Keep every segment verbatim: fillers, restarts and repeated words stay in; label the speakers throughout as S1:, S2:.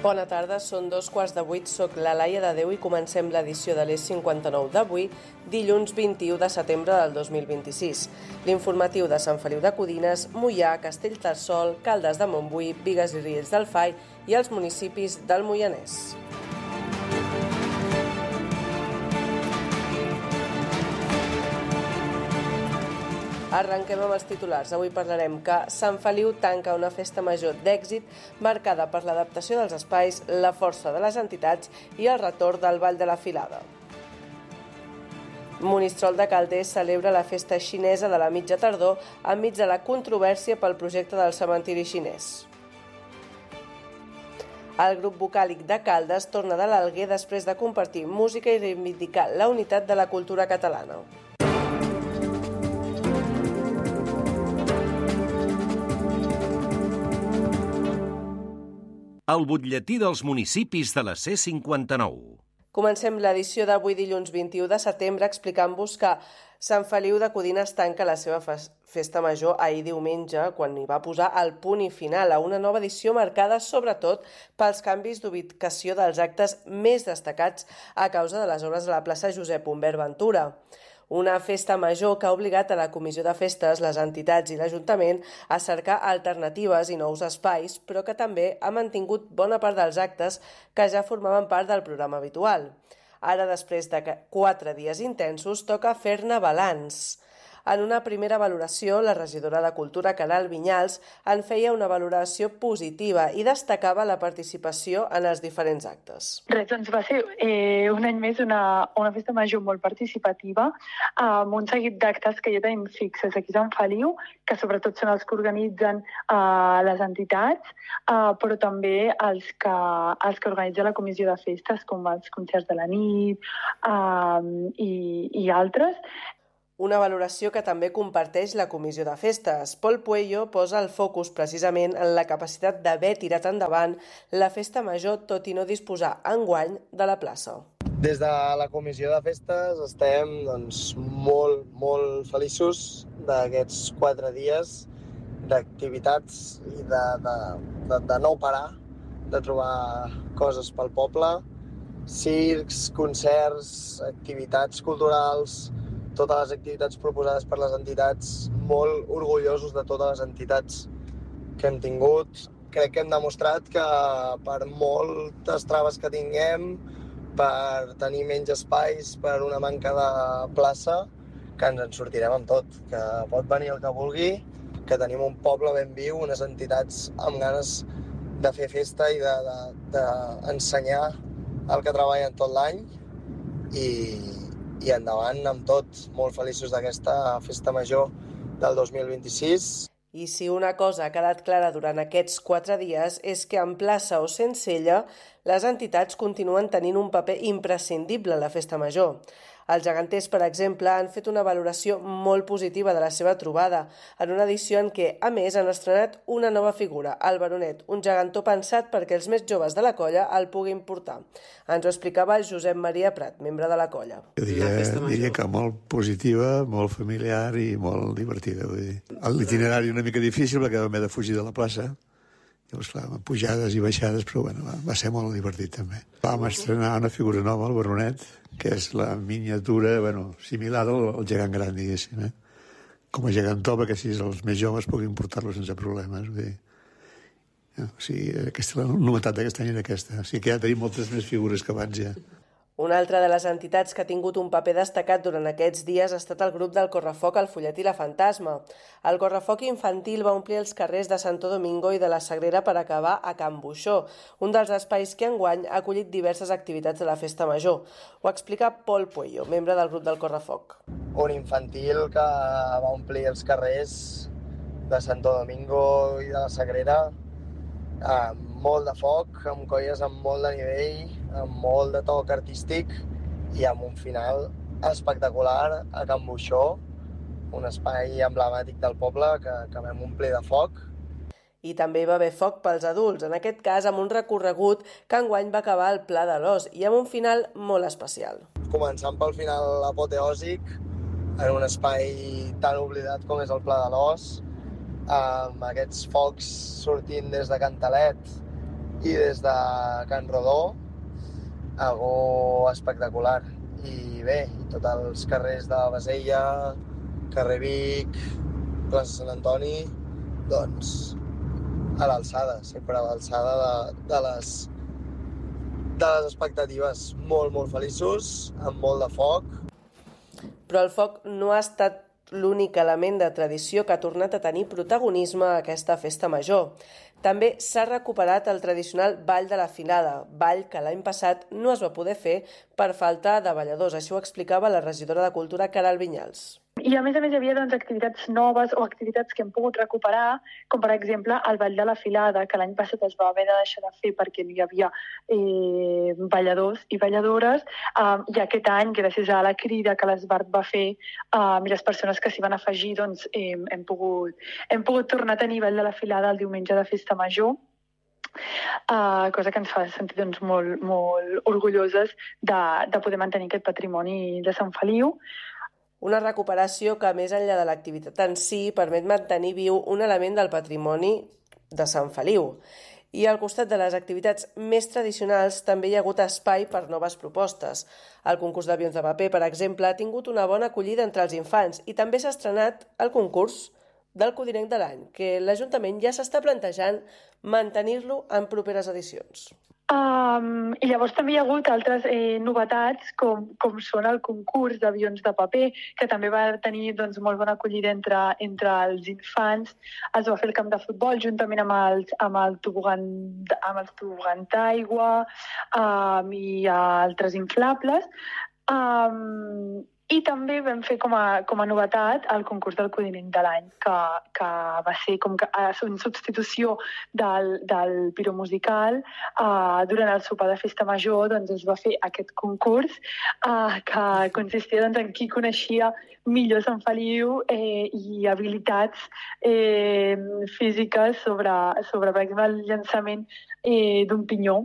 S1: Bona tarda, són dos quarts de vuit, soc la Laia de Déu i comencem l'edició de l'E cinquanta-nou d'avui, dilluns vint-i-u de setembre del dos mil vint-i-sis. L'informatiu de Sant Feliu de Codines, Moià, Castellterçol, Caldes de Montbui, Bigues i Riells del Fai i els municipis del Moianès. Arrenquem amb els titulars. Avui parlarem que Sant Feliu tanca una festa major d'èxit marcada per l'adaptació dels espais, la força de les entitats i el retorn del Ball de la Filada. Monistrol de Calders celebra la festa xinesa de la mitja tardor enmig de la controvèrsia pel projecte del cementiri xinès. El grup vocàlic de Caldes torna de l'Alguer després de compartir música i reivindicar la unitat de la cultura catalana.
S2: El butlletí dels municipis de la C cinquanta-nou.
S1: Comencem l'edició d'avui dilluns vint-i-u de setembre explicant-vos que Sant Feliu de Codines tanca la seva festa major ahir diumenge, quan hi va posar el punt i final a una nova edició marcada sobretot pels canvis d'ubicació dels actes més destacats a causa de les obres de la plaça Josep Humbert Ventura. Una festa major que ha obligat a la Comissió de Festes, les entitats i l'Ajuntament a cercar alternatives i nous espais, però que també ha mantingut bona part dels actes que ja formaven part del programa habitual. Ara, després de quatre dies intensos, toca fer-ne balanç. En una primera valoració, la regidora de Cultura, Caral Vinyals, en feia una valoració positiva i destacava la participació en els diferents actes.
S3: Res, doncs va ser eh, un any més una, una festa major molt participativa, amb un seguit d'actes que ja tenim fixes aquí a Sant Feliu, que sobretot són els que organitzen eh, les entitats, eh, però també els que, els que organitza la Comissió de Festes, com els concerts de la nit eh, i, i altres.
S1: Una valoració que també comparteix la Comissió de Festes. Pol Puello posa el focus precisament en la capacitat d'haver tirat endavant la festa major, tot i no disposar enguany de la plaça.
S4: Des de la Comissió de Festes estem doncs, molt, molt feliços d'aquests quatre dies d'activitats i de, de, de, de no parar, de trobar coses pel poble, circs, concerts, activitats culturals, totes les activitats proposades per les entitats, molt orgullosos de totes les entitats que hem tingut. Crec que hem demostrat que per moltes traves que tinguem, per tenir menys espais, per una manca de plaça, que ens en sortirem amb tot, que pot venir el que vulgui, que tenim un poble ben viu, unes entitats amb ganes de fer festa i d'ensenyar de, de el que treballen tot l'any i i endavant amb tot, molt feliços d'aquesta festa major del dos mil vint-i-sis.
S1: I si una cosa ha quedat clara durant aquests quatre dies és que en plaça o sense ella, les entitats continuen tenint un paper imprescindible a la festa major. Els geganters, per exemple, han fet una valoració molt positiva de la seva trobada, en una edició en què, a més, han estrenat una nova figura, el Baronet, un gegantó pensat perquè els més joves de la colla el puguin portar. Ens ho explicava Josep Maria Prat, membre de la colla.
S5: Jo diria, diria que molt positiva, molt familiar i molt divertida. Vull dir. L'itinerari una mica difícil perquè vam haver de fugir de la plaça. Llavors, clar, pujades i baixades, però bueno, va, va ser molt divertit també. Vam estrenar una figura nova, el Baronet, que és la miniatura, bueno, similar al, al gegant gran, diguéssim, eh? Com a gegantó, perquè així els més joves puguin portar-lo sense problemes. Vull dir. O sigui, aquesta, la novetat d'aquest any era aquesta. O sigui que ja tenim moltes més figures que abans ja.
S1: Una altra de les entitats que ha tingut un paper destacat durant aquests dies ha estat el grup del Correfoc El Folletí La Fantasma. El Correfoc infantil va omplir els carrers de Santo Domingo i de la Sagrera per acabar a Can Buixó, un dels espais que enguany ha acollit diverses activitats de la festa major. Ho explica Pol Puello, membre del grup del Correfoc.
S4: Un infantil que va omplir els carrers de Santo Domingo i de la Sagrera amb molt de foc, amb colles amb molt de nivell, amb molt de toc artístic i amb un final espectacular a Can Buixó, un espai emblemàtic del poble que, que vam omplir de foc.
S1: I també hi va haver foc pels adults, en aquest cas amb un recorregut que enguany va acabar al Pla de l'Os i amb un final molt especial.
S4: Començant pel final apoteòsic, en un espai tan oblidat com és el Pla de l'Os, amb aquests focs sortint des de Cantalet i des de Can Rodó, algo espectacular. I bé, i tots els carrers de Bassella, carrer Vic, plaça Sant Antoni, doncs a l'alçada, sempre a l'alçada de, de, les, de les expectatives. Molt, molt feliços, amb molt de foc.
S1: Però el foc no ha estat l'únic element de tradició que ha tornat a tenir protagonisme a aquesta festa major. També s'ha recuperat el tradicional Ball de la Filada, ball que l'any passat no es va poder fer per falta de balladors. Això ho explicava la regidora de Cultura, Caral Vinyals.
S3: I a més a més hi havia doncs, activitats noves o activitats que hem pogut recuperar, com per exemple el Ball de la Filada, que l'any passat es va haver de deixar de fer perquè no hi havia eh, balladors i balladores, um, i aquest any, gràcies a la crida que l'Esbart va fer um, i les persones que s'hi van afegir, doncs, eh, hem, pogut, hem pogut tornar a tenir Ball de la Filada el diumenge de Festa Major, Uh, cosa que ens fa sentir doncs, molt, molt orgulloses de, de poder mantenir aquest patrimoni de Sant Feliu.
S1: Una recuperació que, més enllà de l'activitat en si, permet mantenir viu un element del patrimoni de Sant Feliu. I al costat de les activitats més tradicionals també hi ha hagut espai per noves propostes. El concurs d'avions de paper, per exemple, ha tingut una bona acollida entre els infants i també s'ha estrenat el concurs del Codinenc de l'any, que l'Ajuntament ja s'està plantejant mantenir-lo en properes edicions.
S3: Um, I llavors també hi ha hagut altres eh, novetats, com, com són el concurs d'avions de paper, que també va tenir doncs, molt bona acollida entre, entre els infants. Es va fer el camp de futbol juntament amb el, amb el tobogan, amb el tobogan d'aigua um, i altres inflables. Um, I també vam fer com a, com a novetat el concurs del Codinenc de l'any, que, que va ser com que, en substitució del, del piromusical. Uh, durant el sopar de Festa Major doncs, es va fer aquest concurs uh, que consistia doncs, en qui coneixia millor Sant Feliu eh, i habilitats eh, físiques sobre, sobre, per exemple, el llançament eh, d'un pinyó.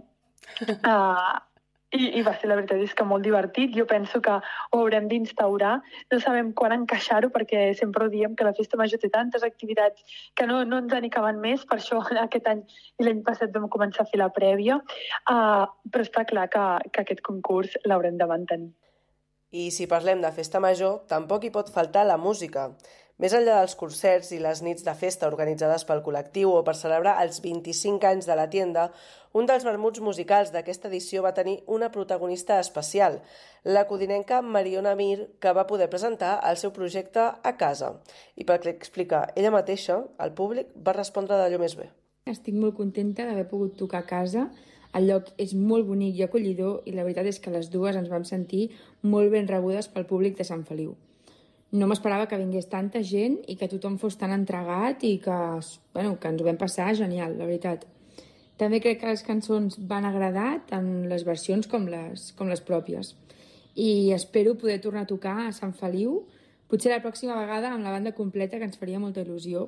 S3: Uh, I, I va ser, la veritat és que molt divertit. Jo penso que ho haurem d'instaurar. No sabem quan encaixar-ho, perquè sempre ho diem que la Festa Major té tantes activitats que no, no ens en caben més. Per això aquest any i l'any passat vam començar a fer la prèvia. Uh, però està clar que, que aquest concurs l'haurem de mantenir.
S1: I si parlem de Festa Major, tampoc hi pot faltar la música. Més enllà dels concerts i les nits de festa organitzades pel col·lectiu o per celebrar els vint-i-cinc anys de la tienda, un dels vermuts musicals d'aquesta edició va tenir una protagonista especial, la codinenca Mariona Mir, que va poder presentar el seu projecte a casa. I pel que explica ella mateixa, el públic va respondre d'allò més bé.
S6: Estic molt contenta d'haver pogut tocar a casa. El lloc és molt bonic i acollidor i la veritat és que les dues ens vam sentir molt ben rebudes pel públic de Sant Feliu. No m'esperava que vingués tanta gent i que tothom fos tan entregat i que, bueno, que ens ho vam passar genial, la veritat. També crec que les cançons van agradar, tant les versions com les, com les pròpies. I espero poder tornar a tocar a Sant Feliu, potser la pròxima vegada amb la banda completa, que ens faria molta il·lusió.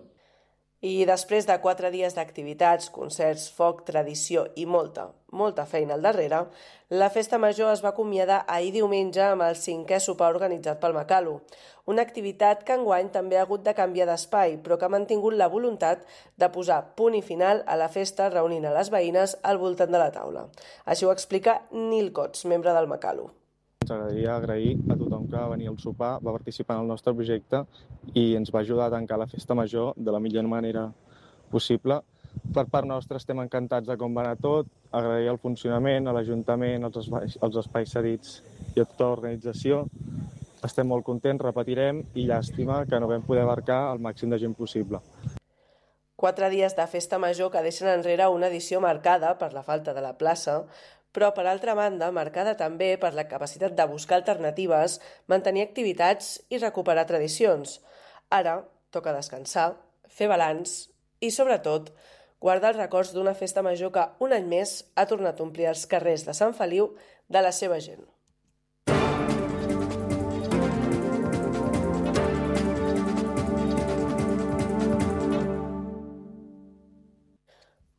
S1: I després de quatre dies d'activitats, concerts, foc, tradició i molta, molta feina al darrere, la Festa Major es va acomiadar ahir diumenge amb el cinquè sopar organitzat pel Macalu, una activitat que enguany també ha hagut de canviar d'espai, però que ha mantingut la voluntat de posar punt i final a la festa reunint a les veïnes al voltant de la taula. Així ho explica Nil Cots, membre del Macalu.
S7: Ens agradaria agrair a tothom que va venir al sopar, va participar en el nostre projecte i ens va ajudar a tancar la Festa Major de la millor manera possible. Per part nostra estem encantats de com va anar tot, agrair el funcionament, a l'Ajuntament, als espais, als espais cedits i a tota l'organització. Estem molt contents, repetirem, i llàstima que no vam poder abarcar el màxim de gent possible.
S1: Quatre dies de Festa Major que deixen enrere una edició marcada per la falta de la plaça, però, per altra banda, marcada també per la capacitat de buscar alternatives, mantenir activitats i recuperar tradicions. Ara toca descansar, fer balanç i, sobretot, guardar els records d'una Festa Major que, un any més, ha tornat a omplir els carrers de Sant Feliu de la seva gent.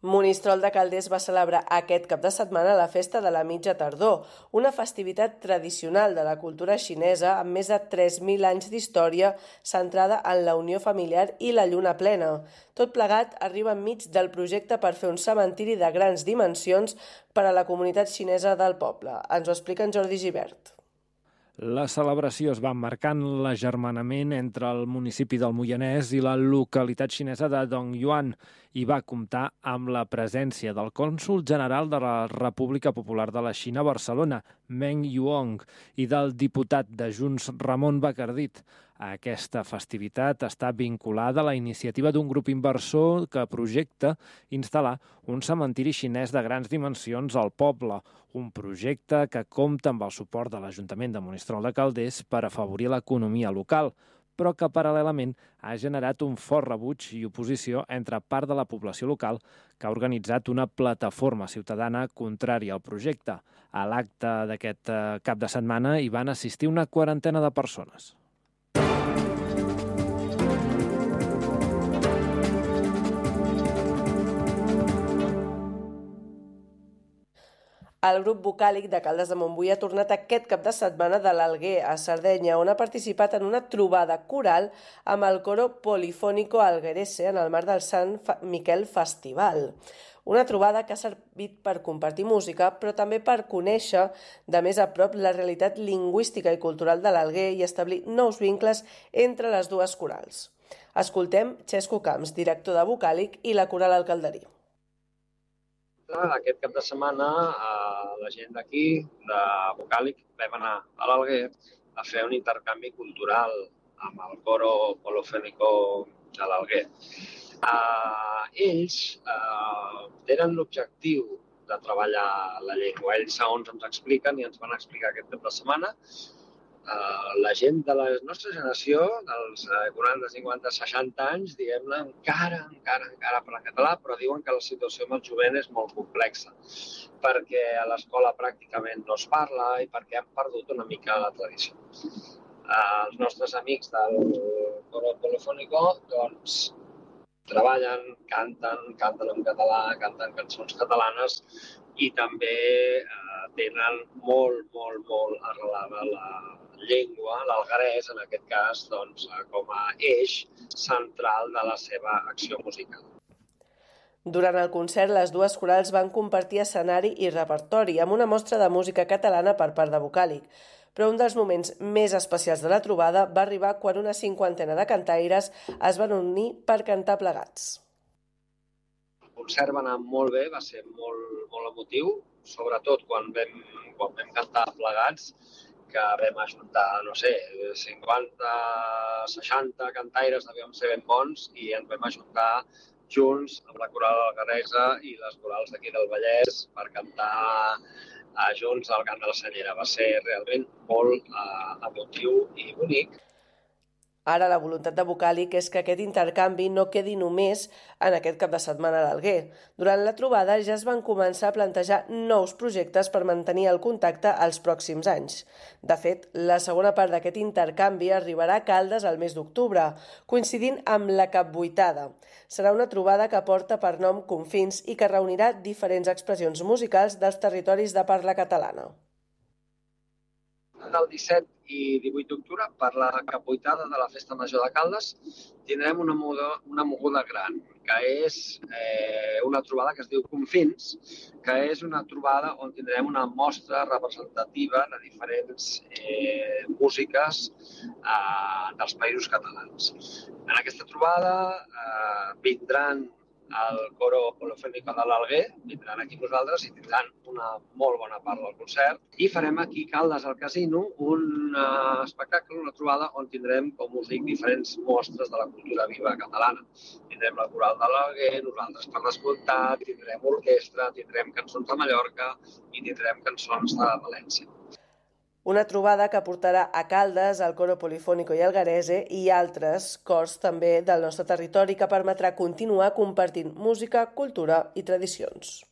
S1: Monistrol de Calders va celebrar aquest cap de setmana la Festa de la Mitja Tardor, una festivitat tradicional de la cultura xinesa amb més de tres mil anys d'història centrada en la unió familiar i la lluna plena. Tot plegat arriba enmig del projecte per fer un cementiri de grans dimensions per a la comunitat xinesa del poble. Ens ho explica en Jordi Gibert.
S8: La celebració es va emmarcar en l'agermanament entre el municipi del Moianès i la localitat xinesa de Dongyuan i va comptar amb la presència del cònsol general de la República Popular de la Xina a Barcelona, Meng Yuong, i del diputat de Junts, Ramon Bacardit. Aquesta festivitat està vinculada a la iniciativa d'un grup inversor que projecta instal·lar un cementiri xinès de grans dimensions al poble, un projecte que compta amb el suport de l'Ajuntament de Monistrol de Calders per afavorir l'economia local, però que paral·lelament ha generat un fort rebuig i oposició entre part de la població local que ha organitzat una plataforma ciutadana contrària al projecte. A l'acte d'aquest cap de setmana hi van assistir una quarantena de persones.
S1: El grup vocàlic de Caldes de Montbui ha tornat aquest cap de setmana de l'Alguer, a Sardenya, on ha participat en una trobada coral amb el coro Polifónico Alguerese en el marc del Sant Miquel Festival. Una trobada que ha servit per compartir música, però també per conèixer de més a prop la realitat lingüística i cultural de l'Alguer i establir nous vincles entre les dues corals. Escoltem Xesco Camps, director de Vocàlic, i la coral El Calderí.
S9: Aquest cap de setmana la gent d'aquí, de Vocàlic, vam anar a l'Alguer a fer un intercanvi cultural amb el coro polifònico de l'Alguer. Ells tenen l'objectiu de treballar la llengua. Ells, segons ens expliquen i ens van explicar aquest cap de setmana, la gent de la nostra generació, dels quaranta, cinquanta, seixanta anys, diguem-ne, encara, encara, encara parlen català, però diuen que la situació amb el jovent és molt complexa, perquè a l'escola pràcticament no es parla i perquè han perdut una mica la tradició. Els nostres amics del coro polifònico, doncs, treballen, canten, canten en català, canten cançons catalanes i també tenen molt, molt, molt arrelada la llengua, l'alguerès, en aquest cas, doncs, com a eix central de la seva acció musical.
S1: Durant el concert, les dues corals van compartir escenari i repertori amb una mostra de música catalana per part de Vocàlic. Però un dels moments més especials de la trobada va arribar quan una cinquantena de cantaires es van unir per cantar plegats.
S9: El concert va anar molt bé, va ser molt, molt emotiu, sobretot quan vam, quan vam cantar plegats, que vam ajuntar, no sé, cinquanta, seixanta cantaires, devíem ser ben bons, i ens vam ajuntar junts amb la coral algueresa i les corals d'aquí del Vallès per cantar junts al Cant de la Senyera. Va ser realment molt emotiu i bonic.
S1: Ara la voluntat de Vocàlic és que aquest intercanvi no quedi només en aquest cap de setmana a l'Alguer. Durant la trobada ja es van començar a plantejar nous projectes per mantenir el contacte als pròxims anys. De fet, la segona part d'aquest intercanvi arribarà a Caldes al mes d'octubre, coincidint amb la Capvuitada. Serà una trobada que porta per nom Confins i que reunirà diferents expressions musicals dels territoris de parla catalana.
S9: Del disset i divuit d'octubre, per la Capvuitada de la Festa Major de Caldes, tindrem una moguda, una moguda gran, que és eh, una trobada que es diu Confins, que és una trobada on tindrem una mostra representativa de diferents eh, músiques eh, dels països catalans. En aquesta trobada eh, vindran el coro polifònico de l'Alguer, vindran aquí nosaltres i tindran una molt bona part del concert. I farem aquí a Caldes, al Casino, un uh, espectacle, una trobada on tindrem, com us dic, diferents mostres de la cultura viva catalana. Tindrem la coral de l'Alguer, nosaltres per descomptat, tindrem orquestra, tindrem cançons de Mallorca i tindrem cançons de València.
S1: Una trobada que portarà a Caldes el coro polifònico i alguerese i altres cors també del nostre territori que permetrà continuar compartint música, cultura i tradicions.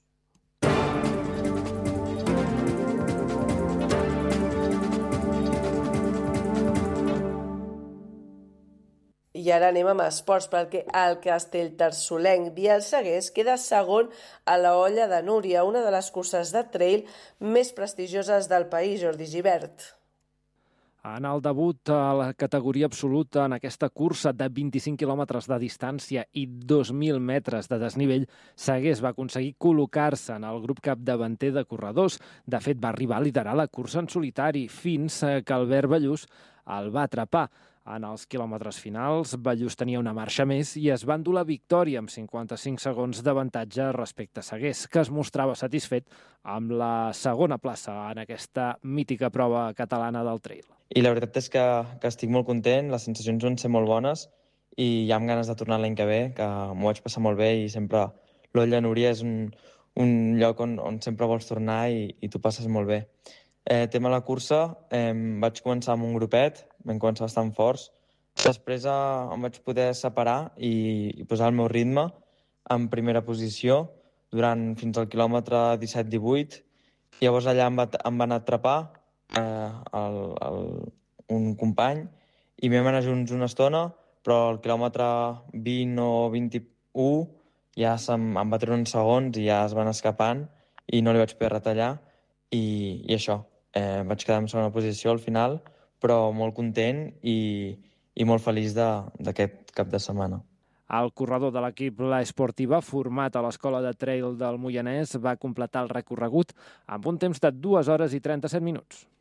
S1: I I ara anem amb esports, perquè el castellterçolenc Biel Segués queda segon a la Olla de Núria, una de les curses de trail més prestigioses del país, Jordi Gibert.
S8: En el debut a la categoria absoluta en aquesta cursa de vint-i-cinc quilòmetres de distància i dos mil metres de desnivell, Segués va aconseguir col·locar-se en el grup capdavanter de corredors. De fet, va arribar a liderar la cursa en solitari fins que Albert Ballús el va atrapar. En els quilòmetres finals, Ballús tenia una marxa més i es va endur la victòria amb cinquanta-cinc segons d'avantatge respecte a Segués, que es mostrava satisfet amb la segona plaça en aquesta mítica prova catalana del trail.
S10: I la veritat és que, que estic molt content, les sensacions van ser molt bones i ja amb ganes de tornar l'any que ve, que m'ho vaig passar molt bé i sempre l'Olla Núria és un, un lloc on, on sempre vols tornar i, i t'ho passes molt bé. Eh, tema la cursa, eh, vaig començar amb un grupet, vam començar bastant forts. Després eh, em vaig poder separar i, i posar el meu ritme en primera posició durant fins al quilòmetre disset divuit. Llavors allà em va, em van atrapar eh, el, el, un company i vam anar junts una estona, però al quilòmetre vint o vint-i-u ja em, em va treure uns segons i ja es van escapant i no li vaig poder retallar i, i això. Eh, vaig quedar en segona posició al final, però molt content i, i molt feliç d'aquest cap de setmana.
S8: El corredor de l'equip La Esportiva, format a l'Escola de Trail del Moianès, va completar el recorregut amb un temps de dues hores i trenta-set minuts.